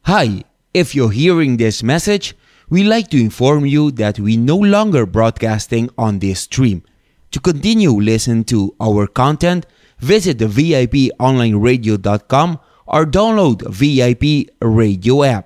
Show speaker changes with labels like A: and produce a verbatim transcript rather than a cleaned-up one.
A: Hi, if you're hearing this message, we like to inform you that we no longer broadcasting on this stream. To continue listen to our content, visit the V I P online radio dot com or download V I P radio app.